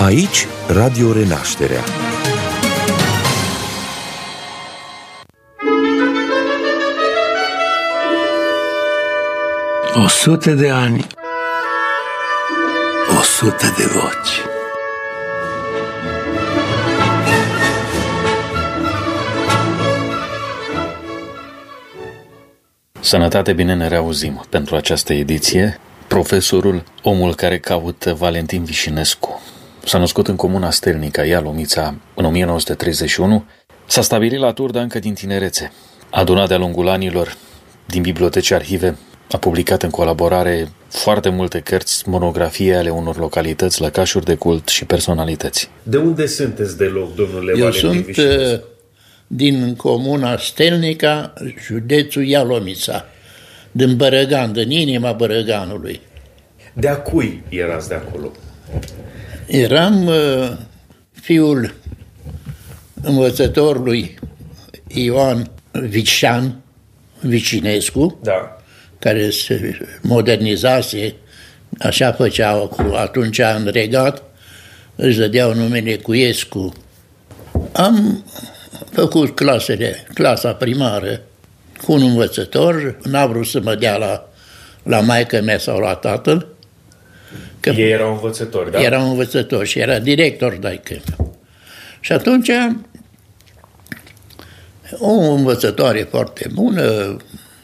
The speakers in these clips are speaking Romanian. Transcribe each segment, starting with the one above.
Aici Radio Renașterea. O 100 de ani, 100 de voci. Sănătate, bine ne reauzim pentru această ediție. Profesorul, omul care caută, Valentin Vișinescu. S-a născut în comuna Stelnica, Ialomița, în 1931. S-a stabilit la Turda încă din tinerețe. Adunat de-a lungul anilor din biblioteci arhive, a publicat în colaborare foarte multe cărți, monografie ale unor localități, lăcașuri de cult și personalități. De unde sunteți deloc, domnule Valentin Vișinescu? Eu sunt din comuna Stelnica, județul Ialomița, din Bărăgan, din inima Bărăganului. De-a cui erați de acolo? Eram fiul învățătorului Ioan Vișan Vișinescu, Da. care se modernizase, așa făceau atunci în regat, își dădeau numele Cuiescu. Am făcut clasa primară cu un învățător, n-a vrut să mă dea la maică mea sau la tatăl. Ei erau învățători, da? Era învățător și era director daică. Și atunci o învățătoare foarte bună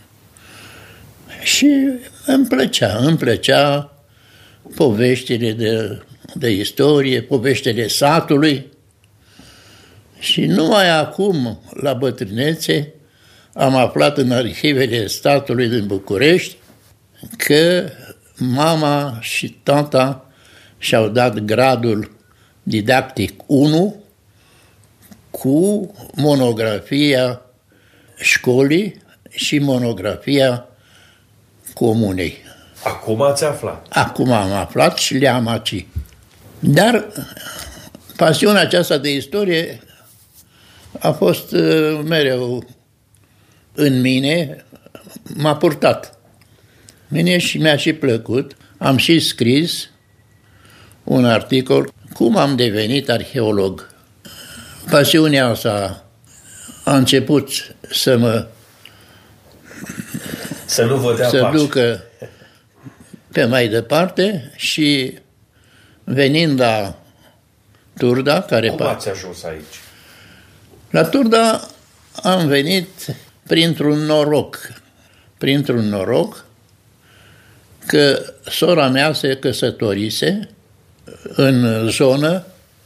și îmi plăcea poveștile de istorie, poveștile satului. Și numai acum, la bătrânețe, am aflat în arhivele statului din București că mama și tata și-au dat gradul didactic 1 cu monografia școlii și monografia comunei. Acum ați aflat? Acum am aflat și le-am aici. Dar pasiunea aceasta de istorie a fost mereu în mine, m-a purtat. Mine și mi-a și plăcut. Am și scris un articol cum am devenit arheolog. Pasiunea asta a început să nu vă dea pace. ducă pe mai departe și venind la Turda, Cum ați ajuns aici? La Turda am venit printr-un noroc că sora mea se căsătorise în zonă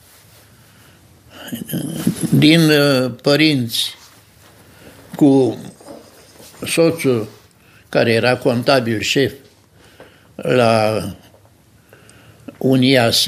din părinți cu soțul care era contabil șef la UNIAS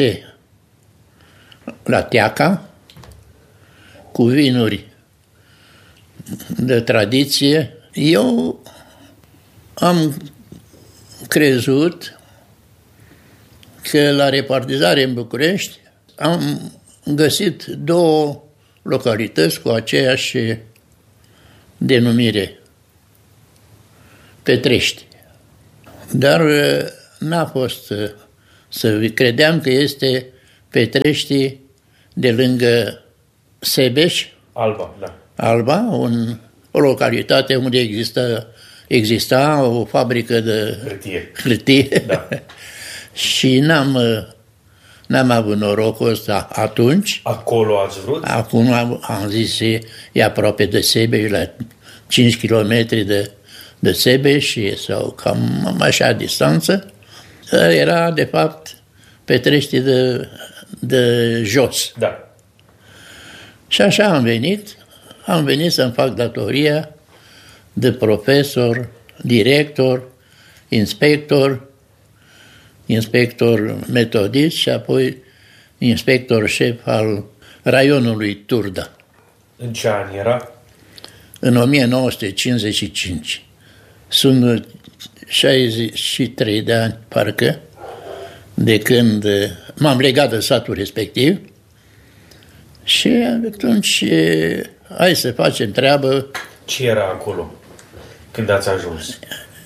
la Teaca, cu vinuri de tradiție. Eu am crezut că la repartizare în București am găsit 2 localități cu aceeași denumire, Petrești. Dar n-a fost să credeam că este Petrești de lângă Sebeș, Alba, o localitate unde exista o fabrică de hârtie. Da. Și n-am avut norocul ăsta atunci. Acolo ați vrut? Acum am zis, e aproape de Sebeș, la 5 km de Sebeș sau cam așa distanță. Era, de fapt, Petrești de jos. Da. Și așa am venit să-mi fac datoria de profesor, director, inspector metodist și apoi inspector șef al raionului Turda. În ce an era? În 1955. Sunt 63 de ani, parcă, de când m-am legat de satul respectiv. Și atunci, hai să facem treabă. Ce era acolo când ați ajuns?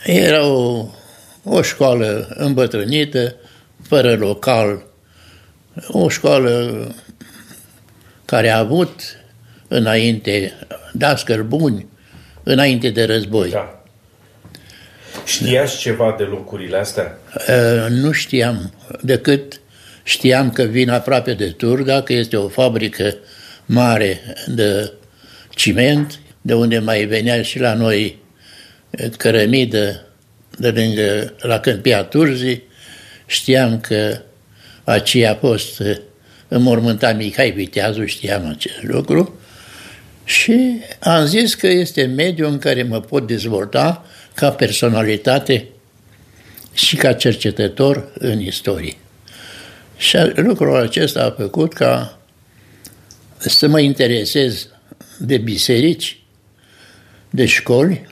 Era o școală îmbătrânită, fără local O școală care a avut înainte dascăli buni, înainte de război. Da. Știați ceva de locurile astea? Nu știam, decât știam că vin aproape de Turda, că este o fabrică mare de ciment, de unde mai venea și la noi cărămidă de lângă, la Câmpia Turzii. Știam că aici a fost înmormântat Mihai Viteazu, știam acest lucru. Și am zis că este mediul în care mă pot dezvolta ca personalitate și ca cercetător în istorie. Și lucrul acesta a făcut ca să mă interesez de biserici, de școli,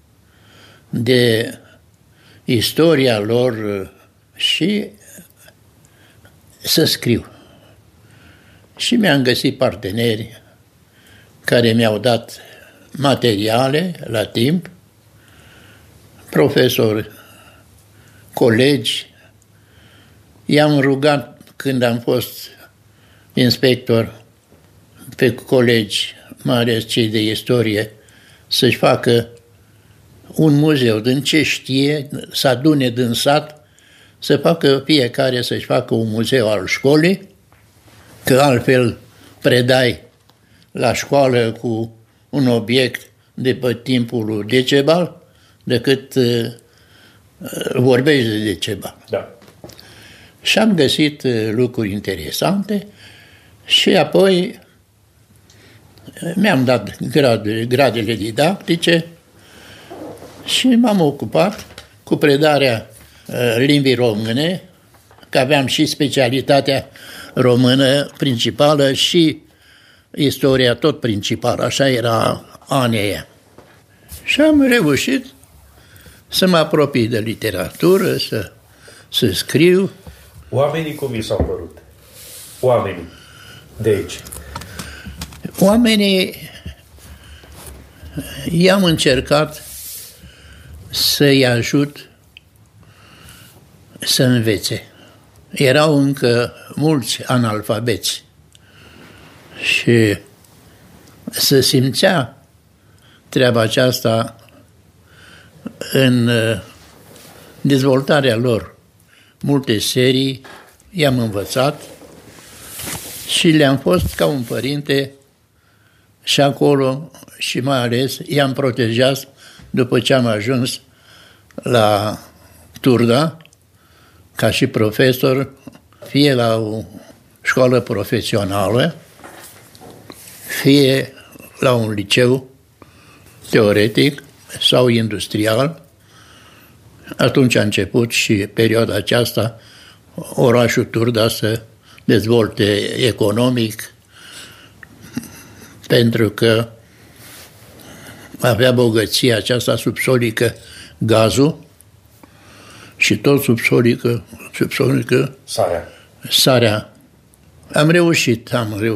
de istoria lor și să scriu. Și mi-am găsit parteneri care mi-au dat materiale la timp, profesori, colegi. I-am rugat când am fost inspector pe colegi, mai ales cei de istorie, să-și facă un muzeu din ce știe, să adune din sat, să facă fiecare să-și facă un muzeu al școlii, că altfel predai la școală cu un obiect de pe timpul lui Decebal, decât vorbești de Decebal. Da. Și am găsit lucruri interesante și apoi mi-am dat gradele didactice și m-am ocupat cu predarea limbii române, că aveam și specialitatea română principală și istoria tot principală, așa era anii. Și am reușit să mă apropii de literatură, să scriu. Oamenii cum vi s-au părut? Oamenii de aici. Oamenii i-am încercat să-i ajut să învețe. Erau încă mulți analfabeți și se simțea treaba aceasta în dezvoltarea lor. Multe serii i-am învățat și le-am fost ca un părinte și acolo și mai ales i-am protejat după ce am ajuns la Turda ca și profesor, fie la o școală profesională, fie la un liceu teoretic sau industrial. Atunci a început și perioada aceasta orașul Turda să dezvolte economic, pentru că avea bogăția aceasta subsolică, gazul, și tot subsolică, sarea. Am reușit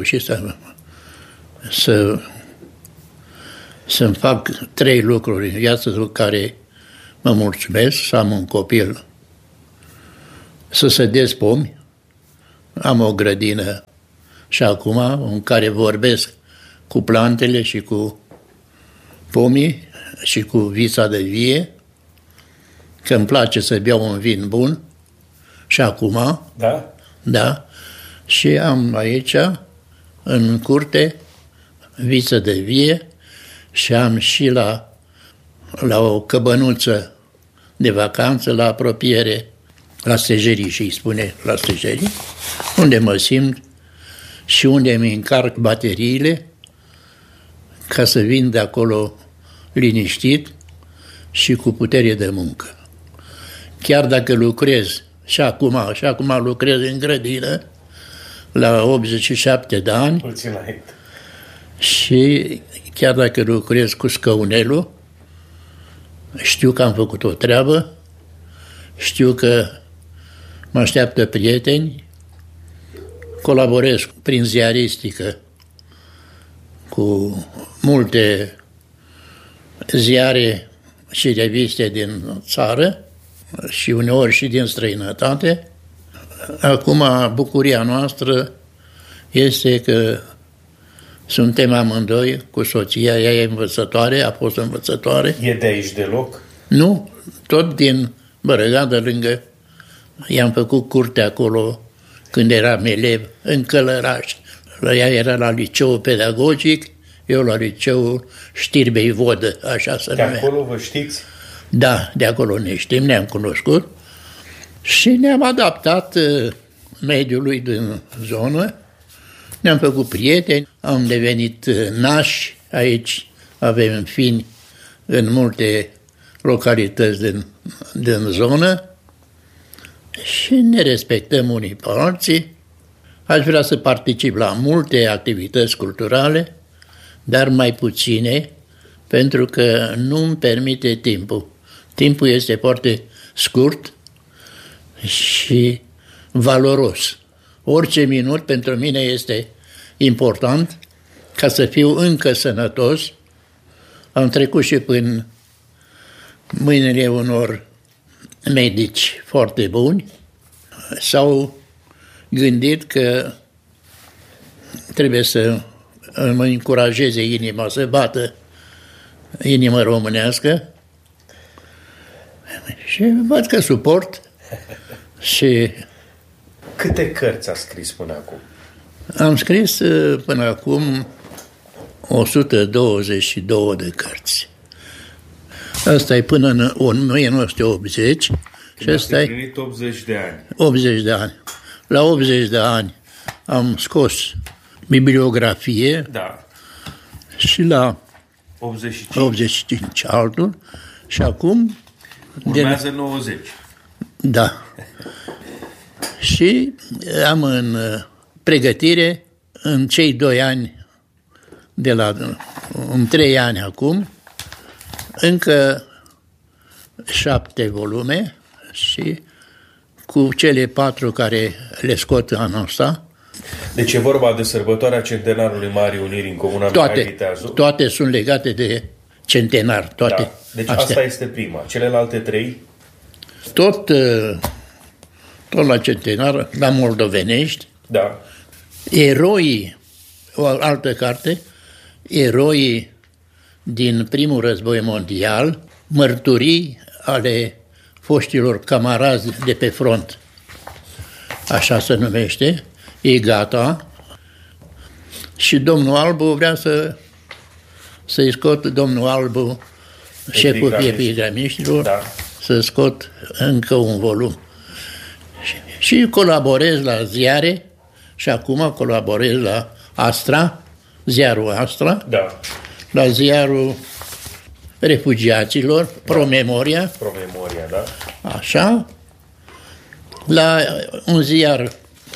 să-mi fac 3 lucruri în viață cu care mă mulțumesc, să am un copil, să sădesc pomi, am o grădină și acum în care vorbesc cu plantele și cu pomii și cu vița de vie, că îmi place să beau un vin bun și acum, da, și am aici, în curte, viță de vie și am și la o căbănuță de vacanță, la apropiere, la Stejerii, și îi spune la Stejerii, unde mă simt și unde îmi încarc bateriile ca să vin de acolo liniștit și cu putere de muncă. Chiar dacă lucrez și acum lucrez în grădină la 87 de ani și chiar dacă lucrez cu scăunelul, știu că am făcut o treabă, știu că mă așteaptă prieteni, colaborez prin ziaristică cu multe ziare și reviste din țară și uneori și din străinătate Acum, bucuria noastră este că suntem amândoi cu soția, ea e învățătoare, a fost învățătoare. E de aici deloc? Nu, tot din Bărăgadă, lângă. I-am făcut curte acolo când eram elev, în Călăraș. Ea era la liceul pedagogic, eu la liceul Știrbei Vodă, așa se numea. De acolo vă știți? Da, de acolo ne știm, ne-am cunoscut și ne-am adaptat mediului din zonă, ne-am făcut prieteni, am devenit nași, aici avem fini în multe localități din zonă și ne respectăm unii pe alții. Aș vrea să particip la multe activități culturale, dar mai puține, pentru că nu îmi permite timpul. Timpul este foarte scurt și valoros. Orice minut pentru mine este important ca să fiu încă sănătos. Am trecut și prin mâinile unor medici foarte buni. S-au gândit că trebuie să mă încurajeze inima, să bată inima românească și văd că suport și... Câte cărți a scris până acum? Am scris până acum 122 de cărți. Asta e până în 1980 și asta e 80 de ani. 80 de ani. La 80 de ani am scos bibliografie, Da. și la 85. 85 altul și acum Urmează 90. da. Și am în pregătire în cei 2 ani în 3 ani acum încă 7 volume și cu cele 4 care le scot anul ăsta. Deci e vorba de sărbătoarea centenarului Marii Uniri în Comuna Mihai Viteazu. Toate sunt legate de centenar. Toate. Da. Deci astea. asta este prima. Celelalte 3? Tot la centenar, la moldovenești. Da. Eroii, o altă carte, eroii din primul război mondial, mărturii ale foștilor camarazi de pe front. Așa se numește, e gata. Și domnul Albu vrea să-i scot, domnul Albu, șeful epigramiștilor, da. să scot încă un volum. Și colaborez la ziare și acum colaborez la Astra, ziarul Astra, Da. la ziarul refugiaților, Promemoria, Promemoria, da. așa, la un ziar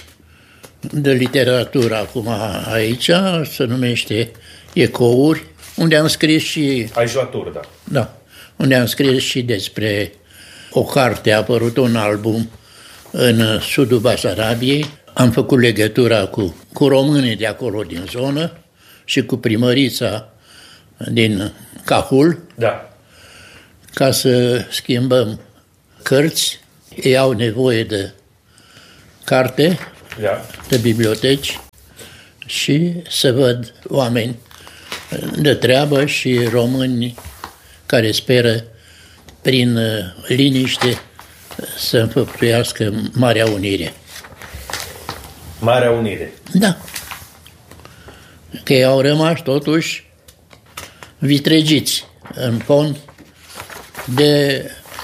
de literatură acum aici, se numește Ecouri, unde am scris și... Aici la Turda. Da, unde am scris și despre o carte, a apărut un album în sudul Basarabiei. Am făcut legătura cu românii de acolo din zonă și cu primărița din Cahul, Da. ca să schimbăm cărți. Ei au nevoie de carte, Da. de biblioteci și să văd oameni de treabă și români care speră prin liniște să înfăptuiască Marea Unire. Marea Unire. Da. Că ei au rămas totuși vitregiți în fond de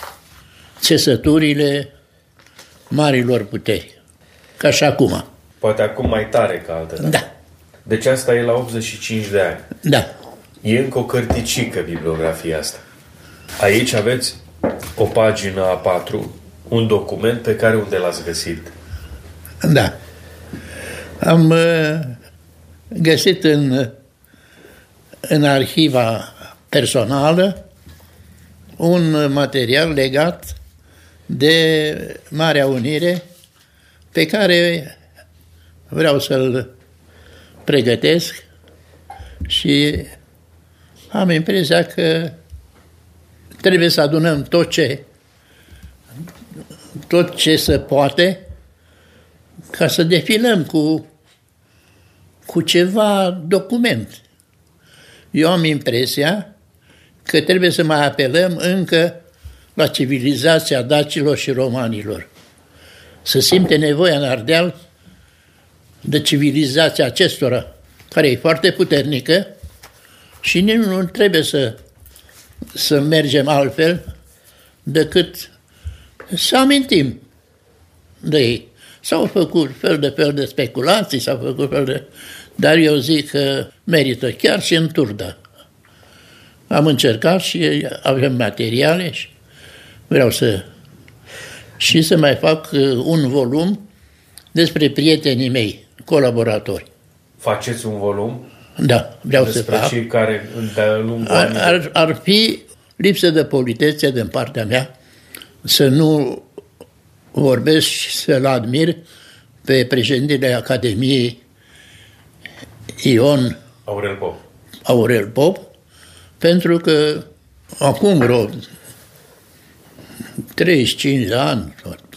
țesăturile marilor puteri. Ca și acum. Poate acum mai tare ca altă dată. Da. Deci asta e la 85 de ani. Da. E încă o cărticică bibliografia asta. Aici aveți o pagină A4, un document pe care unde l-ați găsit? Da. Am găsit în arhiva personală un material legat de Marea Unire pe care vreau să-l pregătesc și am impresia că trebuie să adunăm tot ce se poate ca să defilăm cu ceva document. Eu am impresia că trebuie să mai apelăm încă la civilizația dacilor și romanilor. Să simte nevoia în Ardeal de civilizația acestora, care e foarte puternică și nici nu trebuie să mergem altfel decât să amintim de ei. S-au făcut fel de speculații, s-au făcut dar eu zic că merită chiar și în Turda. Am încercat și avem materiale și vreau să mai fac un volum despre prietenii mei, colaboratori. Faceți un volum? Da, vreau să fac. Despre cei care de-a lungul ar fi lipsă de politețe din partea mea să nu vorbesc și să-l admir pe președintele Academiei Ion Aurel Pop, pentru că acum vreo 35 de ani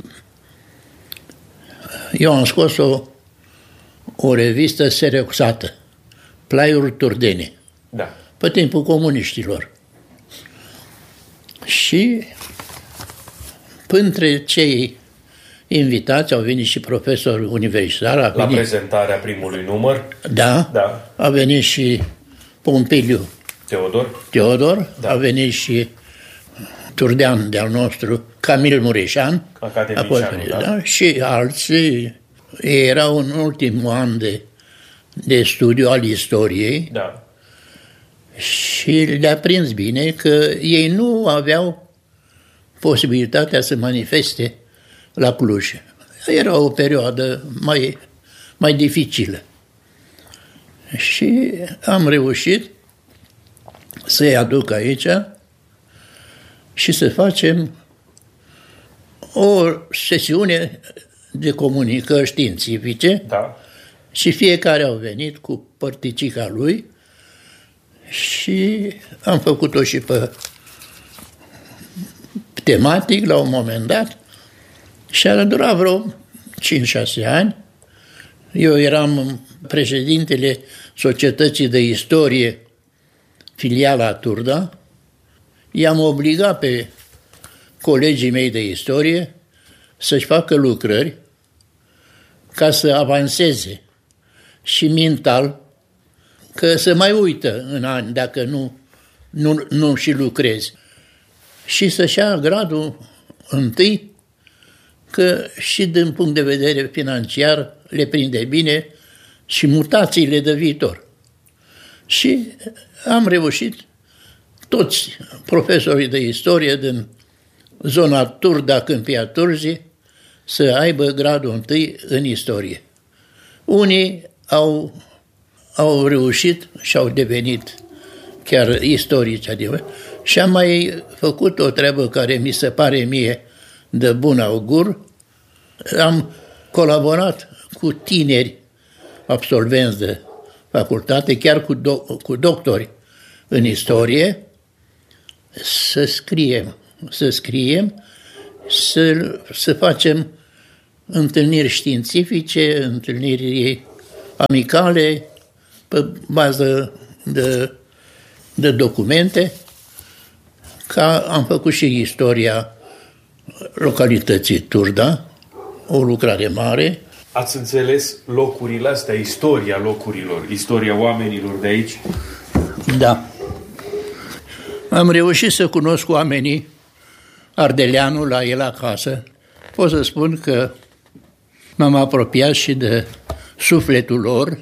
eu am scos o revistă serioxată, Plaiuri Turdene, da, pe timpul comuniștilor. Și între cei invitați au venit și profesori universitari. La prezentarea primului număr? Da. A venit și Pompiliu Teodor, da. A venit și turdean de-al nostru, Camil Mureșan, da? Și alții. Erau în ultimul an de studiu al istoriei, da. Și le-a prins bine că ei nu aveau posibilitatea să manifeste la Cluj. Era o perioadă mai dificilă. Și am reușit să-i aduc aici și să facem o sesiune de comunicări științifice, da. Și fiecare au venit cu părticica lui și am făcut-o și pe tematic la un moment dat și a durat vreo 5-6 ani. Eu eram președintele Societății de Istorie, filiala Turda. I-am obligat pe colegii mei de istorie să-și facă lucrări ca să avanseze și mental, că se mai uită în ani dacă nu și lucrezi. Și să-și ia gradul întâi, că și din punct de vedere financiar le prinde bine și mutațiile de viitor. Și am reușit toți profesorii de istorie din zona Turda, Câmpia Turzii, să aibă gradul întâi în istorie. Unii au reușit și au devenit chiar istorici adevărat. Și am mai făcut o treabă care mi se pare mie de bun augur. Am colaborat cu tineri absolvenți de facultate, chiar cu doctori în istorie, să scriem, să facem întâlniri științifice, întâlniri amicale, pe bază de documente, ca am făcut și istoria localității Turda, o lucrare mare. Ați înțeles locurile astea, istoria locurilor, istoria oamenilor de aici? Da. Am reușit să cunosc oamenii ardeleanul la el acasă. Pot să spun că m-am apropiat și de sufletul lor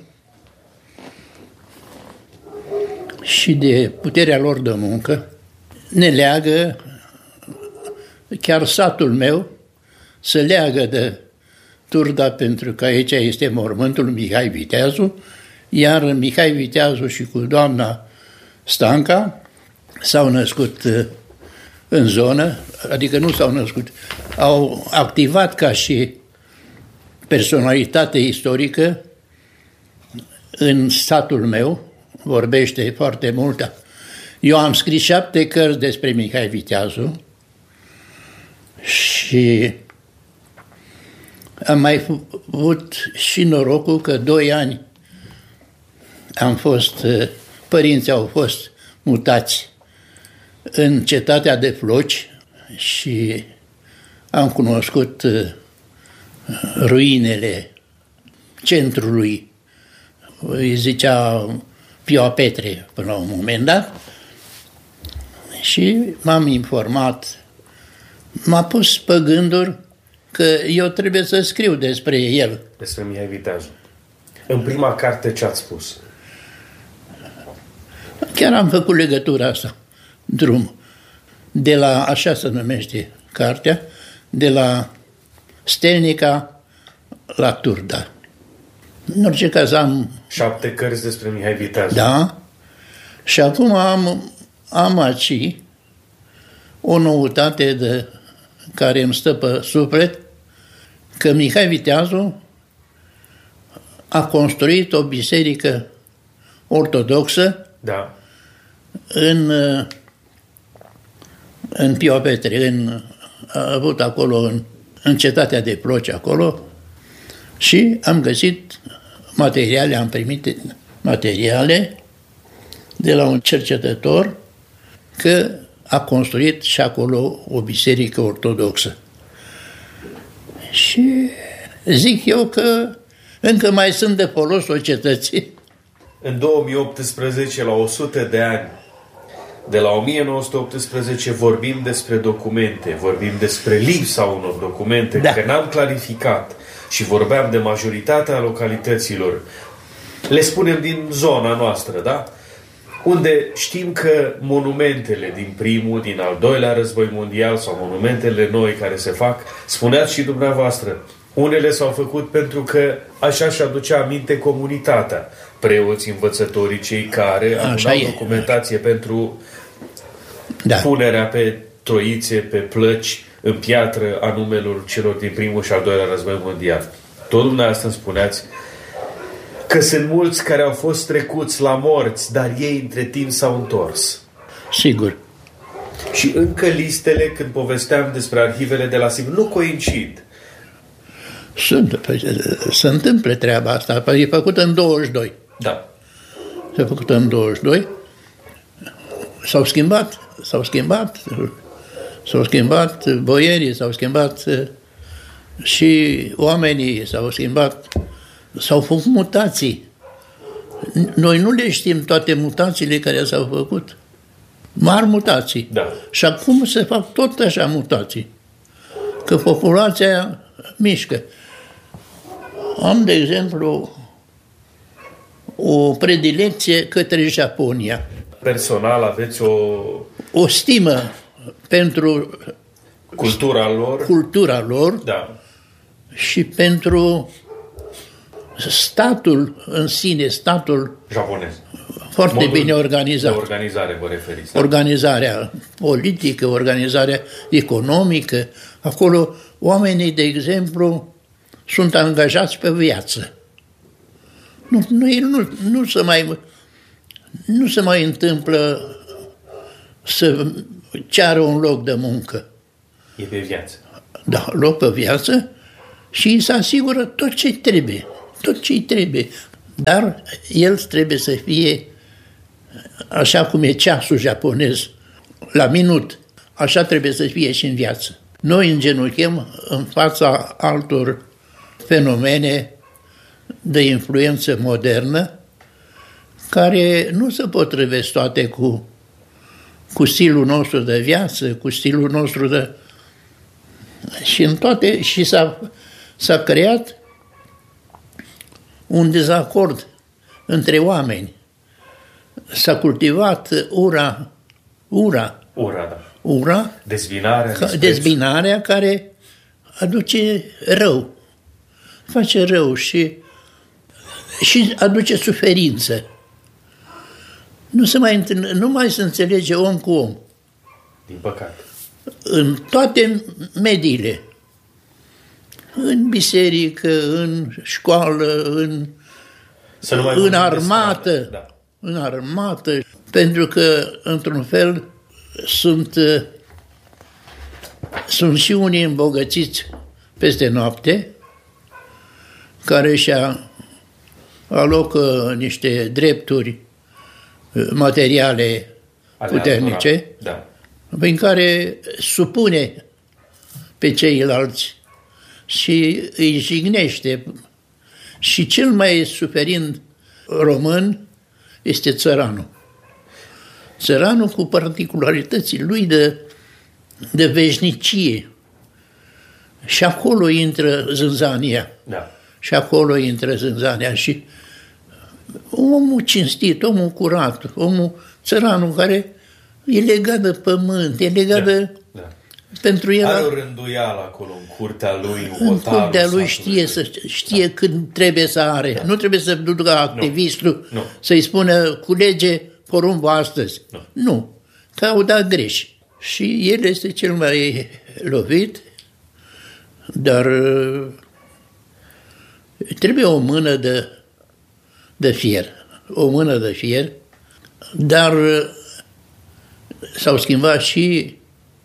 și de puterea lor de muncă. Ne leagă, chiar satul meu se leagă de Turda, pentru că aici este mormântul Mihai Viteazu, iar Mihai Viteazu și cu doamna Stanca s-au născut în zonă, adică nu s-au născut, au activat ca și personalitate istorică în satul meu, vorbește foarte mult. Eu am scris 7 cărți despre Mihai Viteazu și Am mai avut și norocul că 2 ani părinții au fost mutați în cetatea de Floci și am cunoscut ruinele centrului, îi zicea Pioa Petre până la un moment dat, și m-am informat, m-a pus pe gânduri că eu trebuie să scriu despre el. Despre Mihai Viteazu. În prima carte ce ați spus? Chiar am făcut legătura asta, drum, de la, așa se numește cartea, de la Stelnica la Turda. În orice caz am... 7 cărți despre Mihai Viteazu. Da. Și acum am aici o noutate care îmi stă pe suflet, că Mihai Viteazu a construit o biserică ortodoxă, da, în Pioa Petre, a avut acolo în cetatea de Ploci acolo, și am găsit materiale, am primit materiale de la un cercetător că a construit și acolo o biserică ortodoxă. Și zic eu că încă mai sunt de folos societății. În 2018, la 100 de ani, de la 1918, vorbim despre documente, vorbim despre lipsa unor documente, da, că n-am clarificat, și vorbeam de majoritatea localităților, le spunem din zona noastră, da? Unde știm că monumentele din primul, din al doilea război mondial sau monumentele noi care se fac, spuneați și dumneavoastră, unele s-au făcut pentru că așa și aducea aminte comunitatea, preoții, învățătorii, cei care adunau documentație pentru punerea pe troițe, pe plăci, în piatră, a numelor celor din primul și al doilea război mondial. Tot dumneavoastră îmi spuneați că sunt mulți care au fost trecuți la morți, dar ei între timp s-au întors. Sigur. Și încă listele, când povesteam despre arhivele de la Sibiu, nu coincid. Se întâmplă treaba asta. E făcută în 22. Da. S-a făcut în 22. S-au schimbat boierii, s-au schimbat și oamenii, s-au schimbat, s-au făcut mutații. Noi nu le știm toate mutațiile care s-au făcut. Mari mutații. Da. Și acum se fac tot așa mutații. Că populația mișcă. Am, de exemplu, o predilecție către Japonia. Personal aveți o stimă pentru cultura lor, da, și pentru statul în sine, statul japonez. Foarte modul bine organizat. De organizare vă referiți. Da? Organizarea politică, organizarea economică. Acolo oamenii, de exemplu, sunt angajați pe viață. Nu se mai întâmplă să ceară un loc de muncă. E pe viață. Da, loc pe viață și îi se asigură tot ce trebuie. Tot ce trebuie. Dar el trebuie să fie așa cum e ceasul japonez, la minut. Așa trebuie să fie și în viață. Noi îngenunchem în fața altor fenomene de influență modernă care nu se potrivesc toate cu stilul nostru de viață, cu stilul nostru de... Și în toate... Și s-a creat un dezacord între oameni. S-a cultivat ura, da. Dezbinarea care aduce rău. Face rău și aduce suferință. Nu mai se înțelege om cu om. Din păcate. În toate mediile. În biserică, în școală, în armată. Da. În armată. Pentru că, într-un fel, sunt și unii îmbogățiți peste noapte care și-a alocă niște drepturi materiale puternice, da, prin care supune pe ceilalți și îi jignește. Și cel mai suferind român este țăranul. Țăranul cu particularitățile lui de veșnicie. Și acolo intră zânzania. da. Și acolo intră zânzania. Și omul cinstit, omul curat, omul țăranul care e legat de pământ, e legat de... Da. Pentru el... Are o rânduială acolo, în curtea lui, În curtea lui știe când trebuie să are. Da. Nu trebuie să ducă activistul să-i spună culege porumbul astăzi. Nu. Că au dat greș. Și el este cel mai lovit, dar trebuie o mână de fier. O mână de fier, dar s-au schimbat și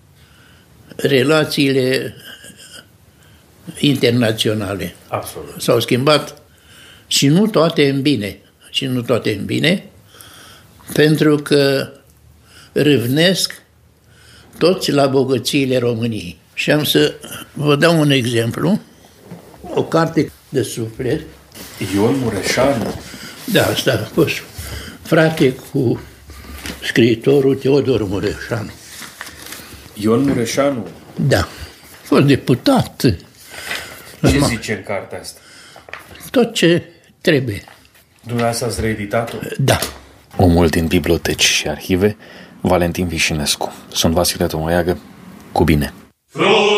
relațiile internaționale. Absolut. S-au schimbat și nu toate în bine. Și nu toate în bine, pentru că râvnesc toți la bogățiile României. Și am să vă dau un exemplu. O carte de suflet. Ion Mureșanu. Da, asta a fost frate cu scriitorul Teodor Mureșanu. Ion Mureșanu. Da. A fost deputat. Ce zice în cartea asta? Tot ce trebuie. Dumneavoastră ați reeditat-o? Da. Omul din biblioteci și arhive, Valentin Vișinescu. Sunt Vasile Tomoiagă. Cu bine!